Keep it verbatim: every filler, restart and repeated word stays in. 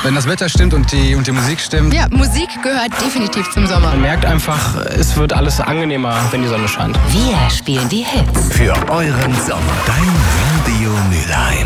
Wenn das Wetter stimmt und die, und die Musik stimmt. Ja, Musik gehört definitiv zum Sommer. Man merkt einfach, es wird alles angenehmer, wenn die Sonne scheint. Wir spielen die Hits. Für euren Sommer. Dein Radio Mülheim.